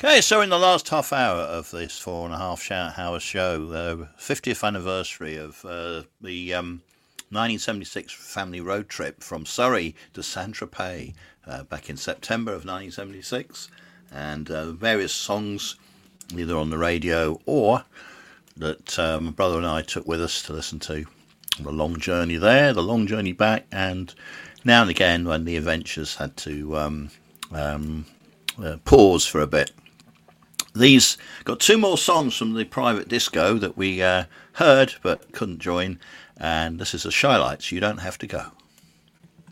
Okay, so in the last half hour of this 4.5 hour show, 50th anniversary of the 1976 family road trip from Surrey to Saint-Tropez back in September of 1976, and various songs either on the radio or that my brother and I took with us to listen to. The long journey there, the long journey back, and now and again when the adventures had to pause for a bit. These got two more songs from the private disco that we heard but couldn't join, and this is the Shy Lights, You Don't Have to Go.